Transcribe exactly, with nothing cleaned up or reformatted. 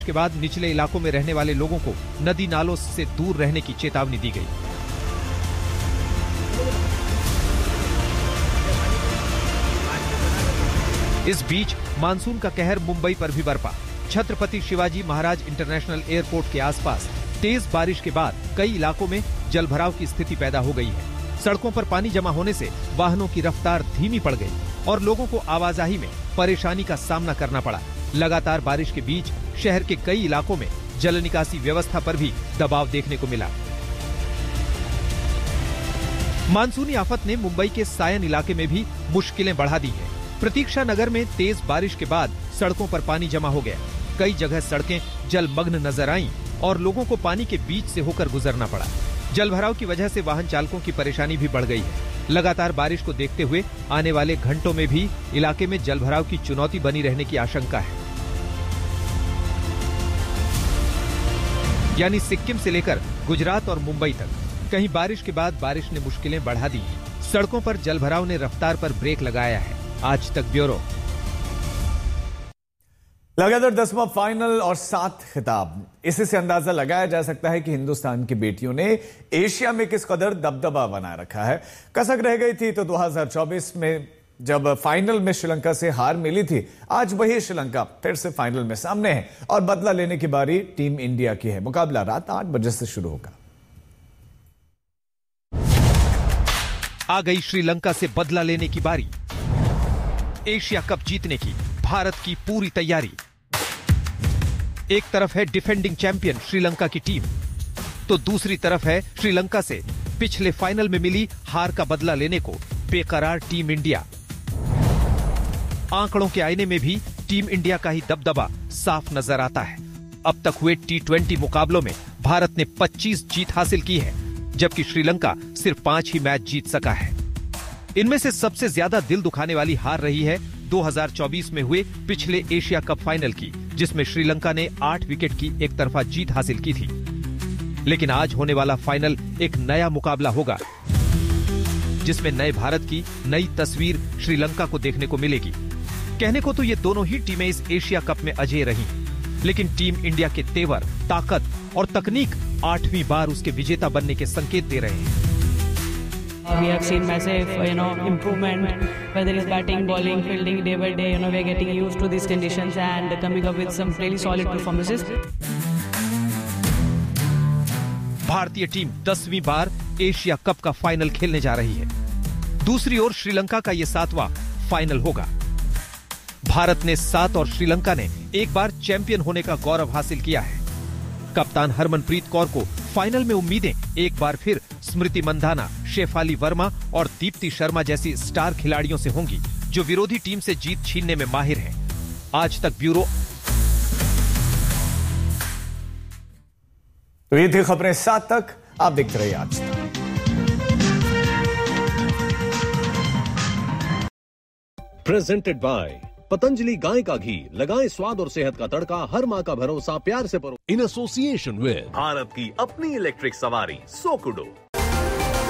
के बाद निचले इलाकों में रहने वाले लोगों को नदी नालों से दूर रहने की चेतावनी दी गई। इस बीच मानसून का कहर मुंबई पर भी बरपा। छत्रपति शिवाजी महाराज इंटरनेशनल एयरपोर्ट के आसपास तेज बारिश के बाद कई इलाकों में जलभराव की स्थिति पैदा हो गई है। सड़कों पर पानी जमा होने से वाहनों की रफ्तार धीमी पड़ गई और लोगों को आवाजाही में परेशानी का सामना करना पड़ा। लगातार बारिश के बीच शहर के कई इलाकों में जल निकासी व्यवस्था पर भी दबाव देखने को मिला। मानसूनी आफत ने मुंबई के सायन इलाके में भी मुश्किलें बढ़ा दी हैं। प्रतीक्षा नगर में तेज बारिश के बाद सड़कों पर पानी जमा हो गया। कई जगह सड़कें जलमग्न नजर आईं और लोगों को पानी के बीच से होकर गुजरना पड़ा। जलभराव की वजह से वाहन चालकों की परेशानी भी बढ़ गई है। लगातार बारिश को देखते हुए आने वाले घंटों में भी इलाके में जलभराव की चुनौती बनी रहने की आशंका है। यानी सिक्किम से लेकर गुजरात और मुंबई तक कहीं बारिश के बाद बारिश ने मुश्किलें बढ़ा दी। सड़कों पर जलभराव ने रफ्तार पर ब्रेक लगाया है। आज तक ब्यूरो। लगातार दसवां फाइनल और सात खिताब। इसी से अंदाजा लगाया जा सकता है कि हिंदुस्तान की बेटियों ने एशिया में किस कदर दबदबा बनाए रखा है। कसक रह गई थी तो दो हज़ार चौबीस में जब फाइनल में श्रीलंका से हार मिली थी, आज वही श्रीलंका फिर से फाइनल में सामने है और बदला लेने की बारी टीम इंडिया की है। मुकाबला रात आठ बजे से शुरू होगा। आ गई श्रीलंका से बदला लेने की बारी। एशिया कप जीतने की भारत की पूरी तैयारी। एक तरफ है डिफेंडिंग चैंपियन श्रीलंका की टीम, तो दूसरी तरफ है श्रीलंका से पिछले फाइनल में मिली हार का बदला लेने को बेकरार टीम इंडिया। आंकड़ों के आईने में भी टीम इंडिया का ही दबदबा साफ नजर आता है। अब तक हुए टी ट्वेंटी मुकाबलों में भारत ने पच्चीस जीत हासिल की है, जबकि श्रीलंका सिर्फ पांच ही मैच जीत सका है। इनमें से सबसे ज्यादा दिल दुखाने वाली हार रही है दो हज़ार चौबीस में हुए पिछले एशिया कप फाइनल की, जिसमें श्रीलंका ने आठ विकेट की एक तरफा जीत हासिल की थी। लेकिन आज होने वाला फाइनल एक नया मुकाबला होगा, जिसमें नए भारत की नई तस्वीर श्रीलंका को देखने को मिलेगी। कहने को तो ये दोनों ही टीमें इस एशिया कप में अजेय रही, लेकिन टीम इंडिया के तेवर, ताकत और तकनीक आठवीं बार उसके विजेता बनने के संकेत दे रहे हैं। We have seen massive, you know, improvement, whether it's batting, bowling, fielding, day by day. You know, we are getting used to these conditions and coming up with some really solid performances. भारतीय team दसवीं बार Asia cup का final खेलने जा रही है। दूसरी ओर श्रीलंका का यह सातवां फाइनल होगा। भारत ने सात और श्रीलंका ने एक बार चैंपियन होने का गौरव हासिल किया है। कप्तान हरमनप्रीत कौर को फाइनल में उम्मीदें एक बार फिर स्मृति मंधाना, शेफाली वर्मा और दीप्ति शर्मा जैसी स्टार खिलाड़ियों से होंगी, जो विरोधी टीम से जीत छीनने में माहिर हैं। आज तक ब्यूरो। तो ये थी खबरें सात तक। आप देखते रहिए आज तक। प्रेजेंटेड बाय पतंजलि गाय का घी। लगाएं स्वाद और सेहत का तड़का। हर माँ का भरोसा प्यार से परो। इन एसोसिएशन विद भारत की अपनी इलेक्ट्रिक सवारी सोकुडो।